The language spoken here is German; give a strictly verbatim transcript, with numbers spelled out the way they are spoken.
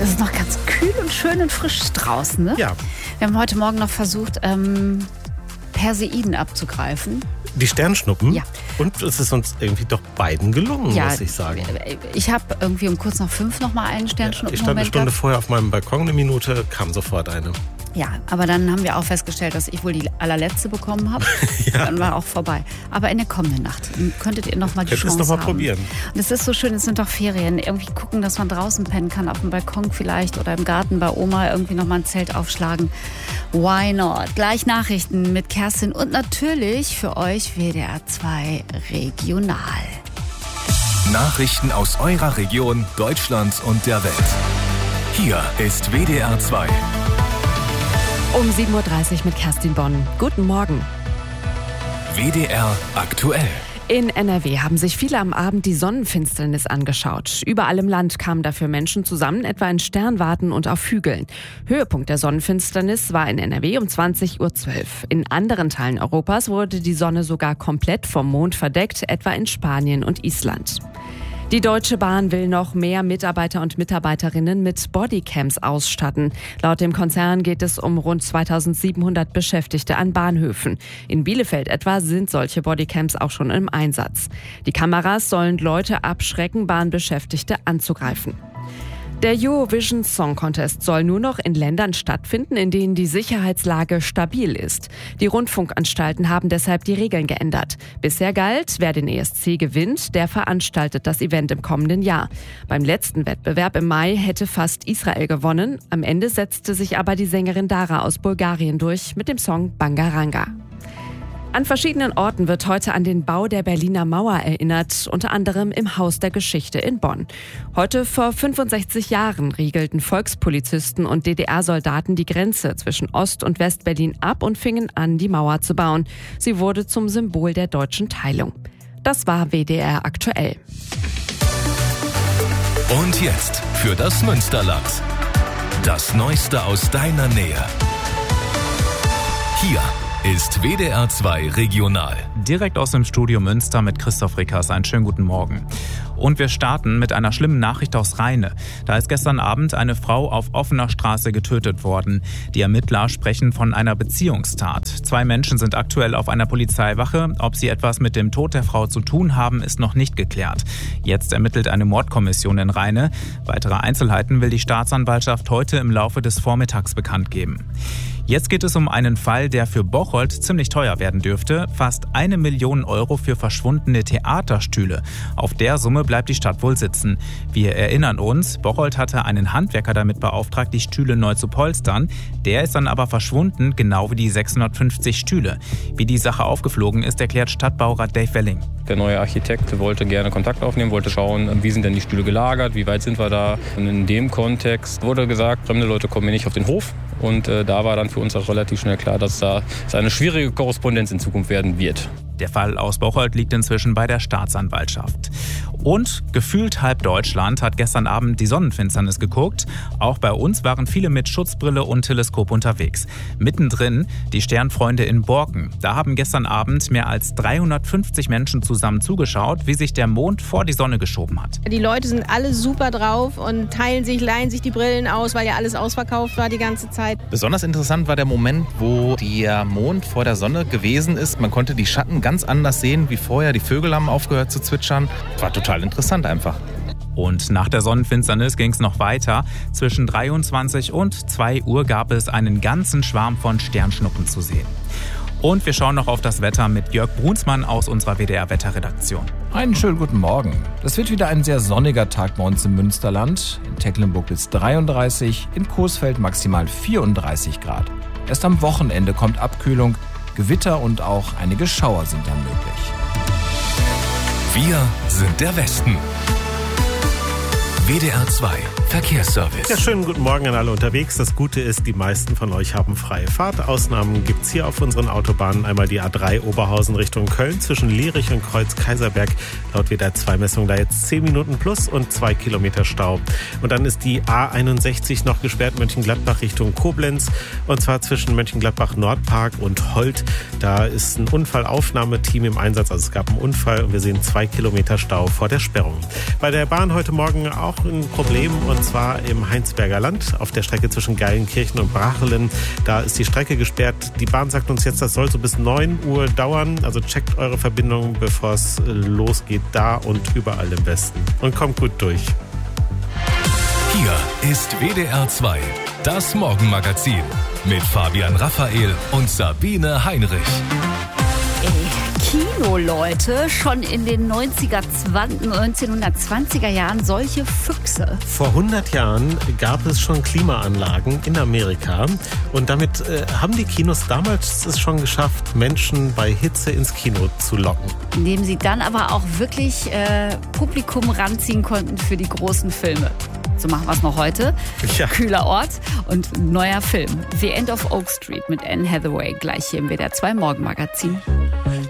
Es ist noch ganz kühl und schön und frisch draußen, ne? Ja. Wir haben heute Morgen noch versucht, ähm, Perseiden abzugreifen. Die Sternschnuppen? Ja. Und es ist uns irgendwie doch beiden gelungen, ja, muss ich sagen. Ich habe irgendwie um kurz nach fünf noch mal einen Sternschnuppen. Ich stand eine Stunde vorher auf meinem Balkon, eine Minute, kam sofort eine. Ja, aber dann haben wir auch festgestellt, dass ich wohl die allerletzte bekommen habe. Ja. Dann war auch vorbei. Aber in der kommenden Nacht könntet ihr noch mal die Könnt Chance es noch mal haben. probieren. Und es ist so schön, es sind doch Ferien. Irgendwie gucken, dass man draußen pennen kann, auf dem Balkon vielleicht oder im Garten bei Oma irgendwie noch mal ein Zelt aufschlagen. Why not? Gleich Nachrichten mit Kerstin und natürlich für euch W D R zwei Regional. Nachrichten aus eurer Region, Deutschlands und der Welt. Hier ist W D R zwei. Um sieben Uhr dreißig mit Kerstin Bonn. Guten Morgen. W D R aktuell. In N R W haben sich viele am Abend die Sonnenfinsternis angeschaut. Überall im Land kamen dafür Menschen zusammen, etwa in Sternwarten und auf Hügeln. Höhepunkt der Sonnenfinsternis war in N R W um zwanzig Uhr zwölf. In anderen Teilen Europas wurde die Sonne sogar komplett vom Mond verdeckt, etwa in Spanien und Island. Die Deutsche Bahn will noch mehr Mitarbeiter und Mitarbeiterinnen mit Bodycams ausstatten. Laut dem Konzern geht es um rund zweitausendsiebenhundert Beschäftigte an Bahnhöfen. In Bielefeld etwa sind solche Bodycams auch schon im Einsatz. Die Kameras sollen Leute abschrecken, Bahnbeschäftigte anzugreifen. Der Eurovision Song Contest soll nur noch in Ländern stattfinden, in denen die Sicherheitslage stabil ist. Die Rundfunkanstalten haben deshalb die Regeln geändert. Bisher galt, wer den E S C gewinnt, der veranstaltet das Event im kommenden Jahr. Beim letzten Wettbewerb im Mai hätte fast Israel gewonnen. Am Ende setzte sich aber die Sängerin Dara aus Bulgarien durch mit dem Song Bangaranga. An verschiedenen Orten wird heute an den Bau der Berliner Mauer erinnert, unter anderem im Haus der Geschichte in Bonn. Heute vor fünfundsechzig Jahren riegelten Volkspolizisten und D D R-Soldaten die Grenze zwischen Ost- und West-Berlin ab und fingen an, die Mauer zu bauen. Sie wurde zum Symbol der deutschen Teilung. Das war W D R aktuell. Und jetzt für das Münsterland. Das Neueste aus deiner Nähe. Hier ist W D R zwei Regional. Direkt aus dem Studio Münster mit Christoph Rickers. Einen schönen guten Morgen. Und wir starten mit einer schlimmen Nachricht aus Rheine. Da ist gestern Abend eine Frau auf offener Straße getötet worden. Die Ermittler sprechen von einer Beziehungstat. Zwei Menschen sind aktuell auf einer Polizeiwache. Ob sie etwas mit dem Tod der Frau zu tun haben, ist noch nicht geklärt. Jetzt ermittelt eine Mordkommission in Rheine. Weitere Einzelheiten will die Staatsanwaltschaft heute im Laufe des Vormittags bekannt geben. Jetzt geht es um einen Fall, der für Bocholt ziemlich teuer werden dürfte. Fast eine Million Euro für verschwundene Theaterstühle. Auf der Summe bleibt die Stadt wohl sitzen. Wir erinnern uns, Bocholt hatte einen Handwerker damit beauftragt, die Stühle neu zu polstern. Der ist dann aber verschwunden, genau wie die sechshundertfünfzig Stühle. Wie die Sache aufgeflogen ist, erklärt Stadtbaurat Dave Welling. Der neue Architekt wollte gerne Kontakt aufnehmen, wollte schauen, wie sind denn die Stühle gelagert, wie weit sind wir da. Und in dem Kontext wurde gesagt, fremde Leute kommen hier nicht auf den Hof. Und äh, da war dann für uns auch relativ schnell klar, dass da es eine schwierige Korrespondenz in Zukunft werden wird. Der Fall aus Bocholt liegt inzwischen bei der Staatsanwaltschaft. Und gefühlt halb Deutschland hat gestern Abend die Sonnenfinsternis geguckt. Auch bei uns waren viele mit Schutzbrille und Teleskop unterwegs. Mittendrin die Sternfreunde in Borken. Da haben gestern Abend mehr als dreihundertfünfzig Menschen zusammen zugeschaut, wie sich der Mond vor die Sonne geschoben hat. Die Leute sind alle super drauf und teilen sich, leihen sich die Brillen aus, weil ja alles ausverkauft war die ganze Zeit. Besonders interessant war der Moment, wo der Mond vor der Sonne gewesen ist. Man konnte die Schatten ganz anders sehen wie vorher. Die Vögel haben aufgehört zu zwitschern. War total interessant einfach. Und nach der Sonnenfinsternis ging es noch weiter. Zwischen dreiundzwanzig und zwei Uhr gab es einen ganzen Schwarm von Sternschnuppen zu sehen. Und wir schauen noch auf das Wetter mit Jörg Brunsmann aus unserer W D R-Wetterredaktion. Einen schönen guten Morgen. Das wird wieder ein sehr sonniger Tag bei uns im Münsterland. In Tecklenburg bis dreiunddreißig, in Coesfeld maximal vierunddreißig Grad. Erst am Wochenende kommt Abkühlung, Gewitter und auch einige Schauer sind dann möglich. Wir sind der Westen. W D R zwei Verkehrsservice. Ja, schönen guten Morgen an alle unterwegs. Das Gute ist, die meisten von euch haben freie Fahrt. Ausnahmen gibt's hier auf unseren Autobahnen. Einmal die A drei Oberhausen Richtung Köln zwischen Lierich und Kreuz-Kaiserberg. Laut W D R zwei Messung da jetzt zehn Minuten plus und zwei Kilometer Stau. Und dann ist die A einundsechzig noch gesperrt, Mönchengladbach Richtung Koblenz. Und zwar zwischen Mönchengladbach-Nordpark und Holt. Da ist ein Unfallaufnahmeteam im Einsatz. Also es gab einen Unfall und wir sehen zwei Kilometer Stau vor der Sperrung. Bei der Bahn heute Morgen auch ein Problem. Und und zwar im Heinsberger Land auf der Strecke zwischen Geilenkirchen und Brachelen. Da ist die Strecke gesperrt. Die Bahn sagt uns jetzt, das soll so bis neun Uhr dauern. Also checkt eure Verbindung, bevor es losgeht, da und überall im Westen. Und kommt gut durch. Hier ist W D R zwei, das Morgenmagazin mit Fabian Raphael und Sabine Heinrich. Kino, Leute, schon in den neunzehnhundertzwanziger Jahren solche Füchse. Vor hundert Jahren gab es schon Klimaanlagen in Amerika und damit äh, haben die Kinos damals es schon geschafft, Menschen bei Hitze ins Kino zu locken. Indem sie dann aber auch wirklich äh, Publikum ranziehen konnten für die großen Filme. So machen wir es noch heute. Ja. Kühler Ort und neuer Film. The End of Oak Street mit Anne Hathaway. Gleich hier im W D R zwei Morgenmagazin.